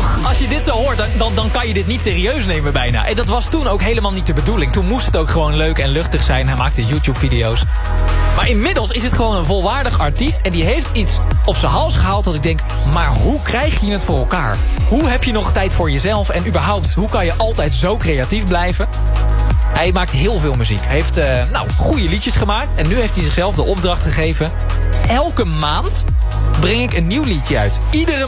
Als je dit zo hoort, dan kan je dit niet serieus nemen bijna. En dat was toen ook helemaal niet de bedoeling. Toen moest het ook gewoon leuk en luchtig zijn. Hij maakte YouTube-video's. Maar inmiddels is het gewoon een volwaardig artiest. En die heeft iets op zijn hals gehaald dat ik denk... maar hoe krijg je het voor elkaar? Hoe heb je nog tijd voor jezelf? En überhaupt, hoe kan je altijd zo creatief blijven? Hij maakt heel veel muziek. Hij heeft goede liedjes gemaakt. En nu heeft hij zichzelf de opdracht gegeven... elke maand breng ik een nieuw liedje uit. Iedere